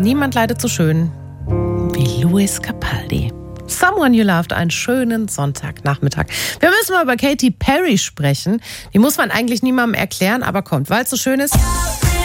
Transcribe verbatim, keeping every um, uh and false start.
niemand leidet so schön wie Lewis Capaldi. Someone You Loved, einen schönen Sonntagnachmittag. Wir müssen mal über Katy Perry sprechen. Die muss man eigentlich niemandem erklären, aber kommt, weil es so schön ist.